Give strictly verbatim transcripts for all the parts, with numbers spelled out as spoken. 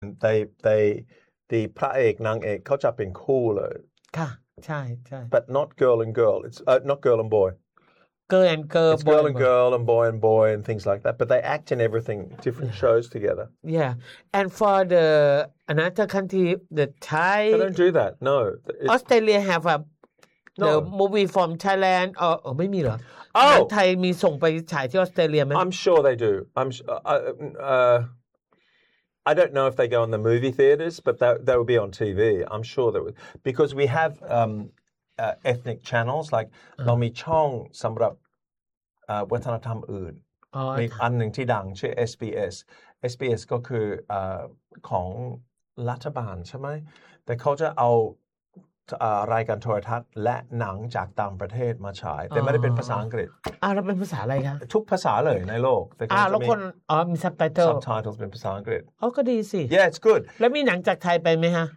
they they the พระเอกนางเอกเขาจะเป็นคู่เลยค่ะใช่ใช่ but not girl and girl it's uh, not girl and boy girl and girl it's girl and girl and boy and boy and things like that but they act in everything different yeah. shows together yeah and for the another country the Thai they don't do that no it's... Australia have a no. the movie from Thailand อ๋อไม่มีเหรอ oh ไทยมีส่งไปฉายที่ออสเตรเลียไหม I'm sure they do I'm uh, uh, I don't know if they go in the movie theaters but they, they will be on T V I'm sure that would because we have um, uh, ethnic channels like เรามีช่องสำหรับวัฒนธรรมอื่นมีอันหนึ่งที่ดังชื่อ เอส บี เอส เอส บี เอส ก็คือของรัฐบาลใช่ไหมแต่เขาจะเอารายการโทรทัศน์และหนังจากต่างประเทศมาฉายแต่ไม่ได้เป็นภาษาอังกฤษอ่าแล้วเป็นภาษาอะไรคะทุกภาษาเลยในโลกแต่อ่าแล้วคนอ๋อมี subtitle subtitles เป็นภาษาอังกฤษอ๋อก็ดีสิ yeah it's good แล้วมีหนังจากไทยไปไหมฮะ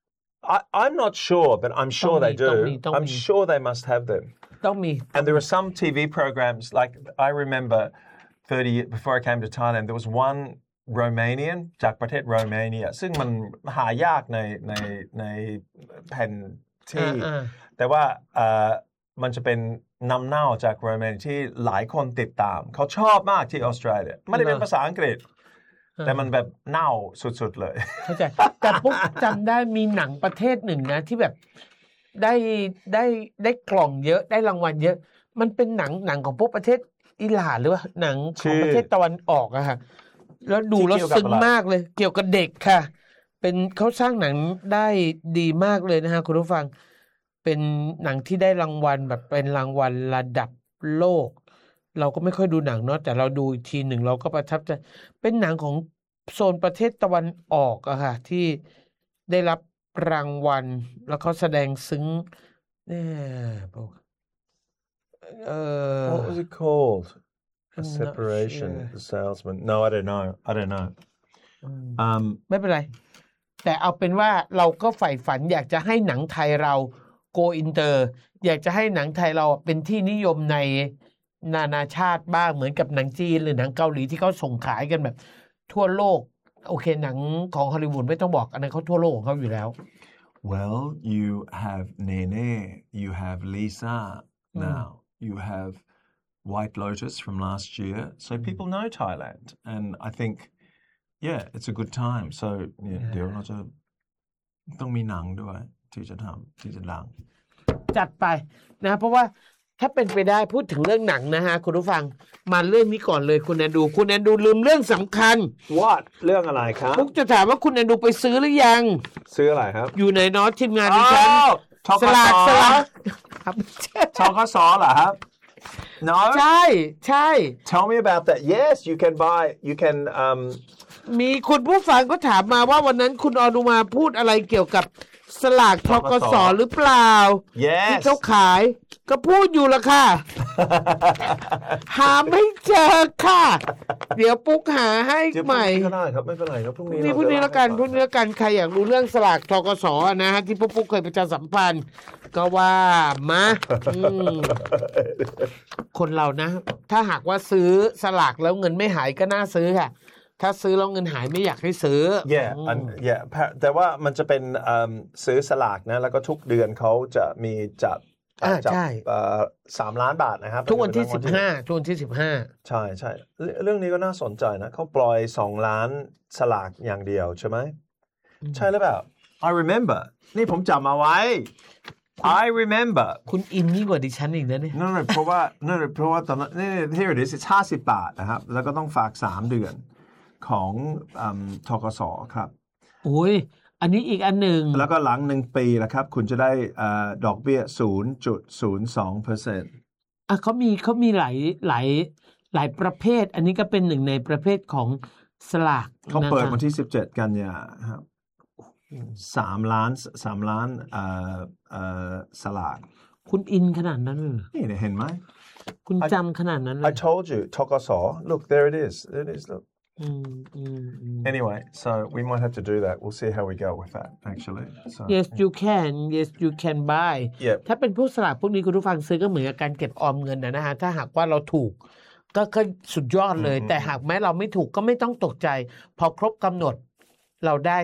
I, I'm not sure but I'm sure they do I'm sure they must have them ต้องมี and there are some T V programs like I remember thirty years before I came to Thailand there was one Romanian จากประเทศโรมาเนียซึ่งมันหายากในในในแผ่นที่แต่ว่ามันจะเป็นนำเน่าจากโรมาเนียที่หลายคนติดตามเขาชอบมากที่ออสเตรเลียไม่ได้เป็นภาษาอังกฤษแต่มันแบบเน่าสุดๆเลยเข้าใจแต่พวกจำได้มีหนังประเทศหนึ่งนะที่แบบได้ได้ได้กล่องเยอะได้รางวัลเยอะมันเป็นหนังหนังของพวกประเทศอิหร่านหรือว่าหนังของประเทศตะวันออกอะค่ะแล้วดูแล้วซึ้งมากเลยเกี่ยวกับเด็กค่ะเป็นเขาสร้างหนังได้ดีมากเลยนะฮะคุณผู้ฟังเป็นหนังที่ได้รางวัลแบบเป็นรางวัลระดับโลกเราก็ไม่ค่อยดูหนังเนาะแต่เราดูอีกทีหนึ่งเราก็ประทับใจเป็นหนังของโซนประเทศตะวันออกอะค่ะที่ได้รับรางวัลแล้วเขาแสดงซึ้งเนี่ยเออ What was it called A separation sure. The salesman no I don't know I don't know อืมไม่เป็นไรแต่เอาเป็นว่าเราก็ใฝ่ฝันอยากจะให้หนังไทยเราโกอินเตอร์อยากจะให้หนังไทยเราเป็นที่นิยมในนานาชาติบ้างเหมือนกับหนังจีนหรือหนังเกาหลีที่เขาส่งขายกันแบบทั่วโลกโอเคหนังของฮอลลีวูดไม่ต้องบอกอันนั้นเขาทั่วโลกของเขาอยู่แล้ว Well you have Nene you have Lisa now you have White Lotus from last year so people know Thailand and I think yeah it's a good time so yeah, เดี๋ยวเราจะต้องมีหนังด้วยที่จะทำที่จะดังจัดไปนะเพราะว่าถ้าเป็นไปได้พูดถึงเรื่องหนังนะฮะคุณผู้ฟังมาเรื่องนี้ก่อนเลยคุณแอนดูคุณแอนดูลืมเรื่องสำคัญ What เรื่องอะไรครับปุ๊กจะถามว่าคุณแอนดูไปซื้อหรือยังซื้ออะไรครับอยู่ในนอตทีมงานดิฉันสลากสลากครับทกสเหรอครับ No ใช่ใช่ Tell me about that Yes you can buy you can um มีคุณผู้ฟังก็ถามมาว่าวันนั้นคุณอนุมาพูดอะไรเกี่ยวกับสลากทกสหรือเปล่า yes. ที่เขาขายก็พูดอยู่ละค่ะ หาไม่เจอค่ะเดี๋ยวปุ๊กหาให้ใหม่ก็ได้ครับไม่เป็นไรครับพรุ่งนี้พรุ่งนี้แล้วกันพรุ่งนี้แล้วกันใครอยากรู้เรื่องสลากทกสนะฮะที่ปุ๊กปุ๊กเคยประชาสัมพันธ์ก็ว่ามาคนเรานะถ้าหากว่าซื้อสลากแล้วเงินไม่หายก็น่าซื้อค่ะถ้าซื้อแล้วเงินหายไม่อยากให้ซื้อ yeah and yeah แต่ว่ามันจะเป็นซื้อสลากนะแล้วก็ทุกเดือนเขาจะมีจับจับสามล้านบาทนะครับทุกวันที่สิบห้าทุกวันที่สิบห้าใช่ใช่เรื่องนี้ก็น่าสนใจนะเขาปล่อยสองล้านสลากอย่างเดียวใช่ไหมใช่หรือเปล่า I remember นี่ผมจำมาไว้ I remember คุณอินยิ่งกว่าดิฉันอีกนะเนี่ยนั่นเพราะว่านั่นเพราะว่าตอนนั้นนี่ here it is it's ห้าสิบบาทนะครับแล้วก็ต้องฝากสามเดือนของธกสครับโอ้ยอันนี้อีกอันหนึ่งแล้วก็หลังหนึ่งปีนะครับคุณจะได้ดอกเบี้ย ศูนย์จุดศูนย์สองเปอร์เซ็นต์อ่ะเขามีเขามีหลายหลายหลายประเภทอันนี้ก็เป็นหนึ่งในประเภทของสลากเขาเปิดวันที่สิบเจ็ดกันยาครับสามล้านสามล้านเอ่อเอ่อสลากคุณอินขนาดนั้นเลยนี่เห็นไหมคุณจำขนาดนั้นเลย I told you ธกส look there it is there it is look Mm, mm, mm. Anyway, so we might have to do that. We'll see how we go with that, actually. So, yes, you can. Yes, you can buy. Yep. ถ้าเป็นพวกสลากพวกนี้คุณผู้ฟังซื้อก็เหมือนกับการเก็บออมเงินนะฮะถ้าหากว่าเราถูกก็ก็สุดยอดเลย mm-hmm. แต่หากแม้เราไม่ถูกก็ไม่ต้องตกใจพอครบกำหนดเราได้